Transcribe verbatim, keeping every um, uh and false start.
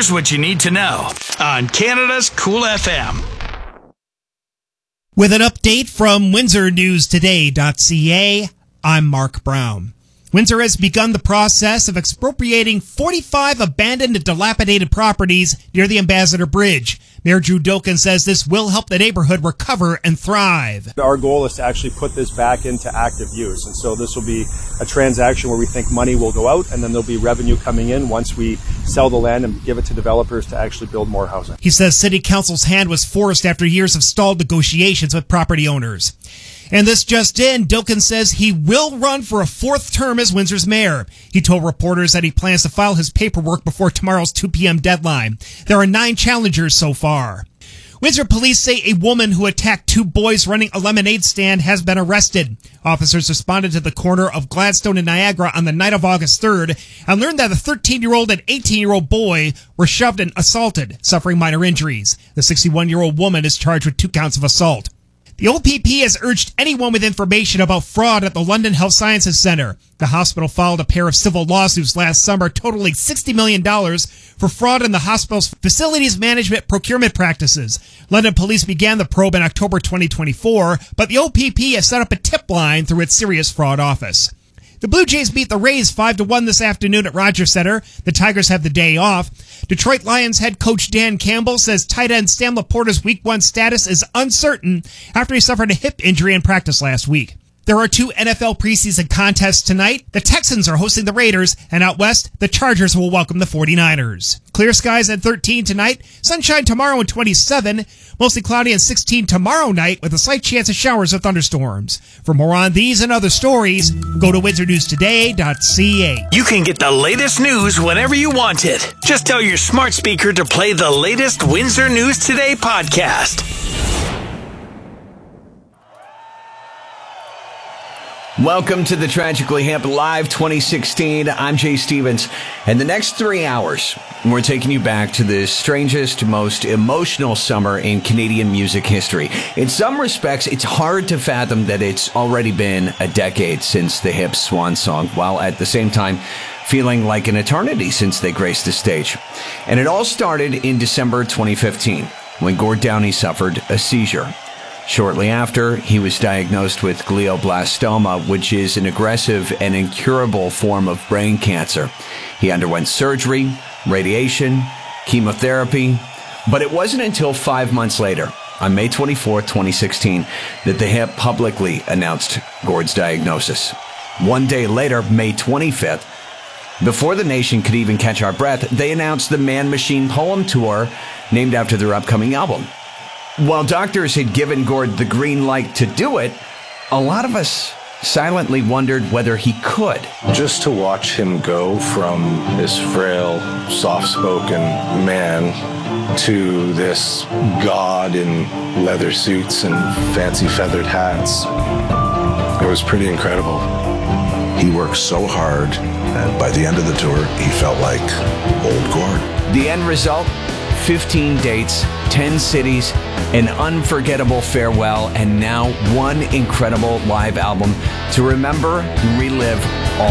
Here's what you need to know on Canada's Cool F M. With an update from Windsor News Today dot C A, I'm Mark Brown. Windsor has begun the process of expropriating forty-five abandoned and dilapidated properties near the Ambassador Bridge. Mayor Drew Doken says this will help the neighborhood recover and thrive. Our goal is to actually put this back into active use. And so this will be a transaction where we think money will go out and then there'll be revenue coming in once we sell the land and give it to developers to actually build more housing. He says City Council's hand was forced after years of stalled negotiations with property owners. And this just in, Doken says he will run for a fourth term as Windsor's mayor. He told reporters that he plans to file his paperwork before tomorrow's two p.m. deadline. There are nine challengers so far. Windsor police say a woman who attacked two boys running a lemonade stand has been arrested. Officers responded to the corner of Gladstone and Niagara on the night of August third and learned that a thirteen-year-old and eighteen-year-old boy were shoved and assaulted, suffering minor injuries. The sixty-one-year-old woman is charged with two counts of assault. The O P P has urged anyone with information about fraud at the London Health Sciences Centre. The hospital filed a pair of civil lawsuits last summer totaling sixty million dollars for fraud in the hospital's facilities management procurement practices. London police began the probe in October twenty twenty-four, but the O P P has set up a tip line through its serious fraud office. The Blue Jays beat the Rays five to one this afternoon at Rogers Center. The Tigers have the day off. Detroit Lions head coach Dan Campbell says tight end Sam Laporta's week one status is uncertain after he suffered a hip injury in practice last week. There are two N F L preseason contests tonight. The Texans are hosting the Raiders, and out west, the Chargers will welcome the forty-niners. Clear skies at thirteen tonight, sunshine tomorrow and twenty-seven, mostly cloudy and sixteen tomorrow night with a slight chance of showers or thunderstorms. For more on these and other stories, go to Windsor News Today dot C A. You can get the latest news whenever you want it. Just tell your smart speaker to play the latest Windsor News Today podcast. Welcome to the Tragically Hip Live twenty sixteen. I'm Jay Stevens. And the next three hours, we're taking you back to the strangest, most emotional summer in Canadian music history. In some respects, it's hard to fathom that it's already been a decade since the Hip's swan song, while at the same time feeling like an eternity since they graced the stage. And it all started in December twenty fifteen, when Gord Downie suffered a seizure. Shortly after, he was diagnosed with glioblastoma, which is an aggressive and incurable form of brain cancer. He underwent surgery, radiation, chemotherapy, but it wasn't until five months later, on May twenty-fourth, twenty sixteen, that the Hip publicly announced Gord's diagnosis. One day later, May twenty-fifth, before the nation could even catch our breath, they announced the Man Machine Poem Tour, named after their upcoming album. While doctors had given Gord the green light to do it, a lot of us silently wondered whether he could. Just to watch him go from this frail, soft-spoken man to this god in leather suits and fancy feathered hats, it was pretty incredible. He worked so hard, and by the end of the tour, he felt like old Gord. The end result? fifteen dates, ten cities, an unforgettable farewell, and now one incredible live album to remember and relive all